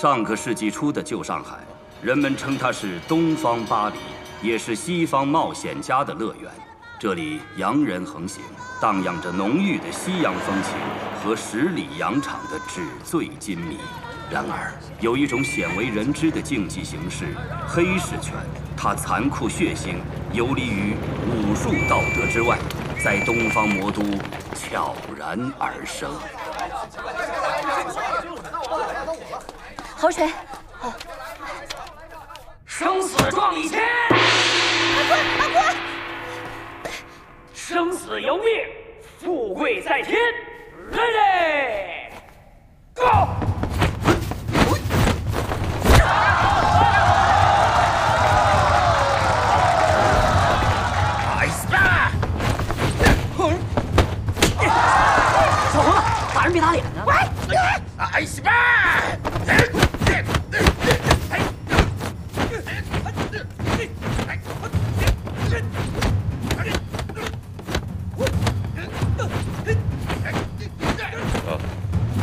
上个世纪初的旧上海，人们称它是东方巴黎，也是西方冒险家的乐园。这里洋人横行，荡漾着浓郁的西洋风情和十里洋场的纸醉金迷。然而，有一种鲜为人知的竞技形式——黑市拳，它残酷血腥，游离于武术道德之外，在东方魔都悄然而生。 好水， 生死撞一千， 阿坤， 生死由命，富贵在天。Ready，Go！